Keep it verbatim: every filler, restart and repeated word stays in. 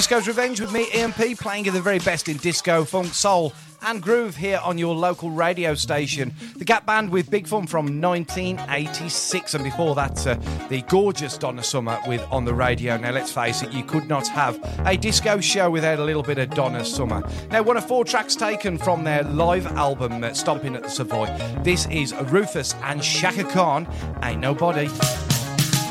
Disco's Revenge with me, Ian P, playing you the very best in disco, funk, soul and groove here on your local radio station. The Gap Band with Big Fun from nineteen eighty-six, and before that, uh, the gorgeous Donna Summer with On the Radio. Now, let's face it, you could not have a disco show without a little bit of Donna Summer. Now, one of four tracks taken from their live album, uh, Stomping at the Savoy. This is Rufus and Shaka Khan, Ain't Nobody.